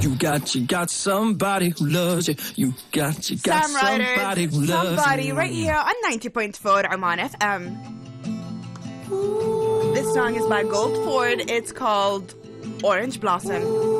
You got somebody who loves you. You got Sam Ryder, somebody who loves Somebody, you. right here on 90.4 Oman FM. This song is by Gold Ford. It's called Orange Blossom.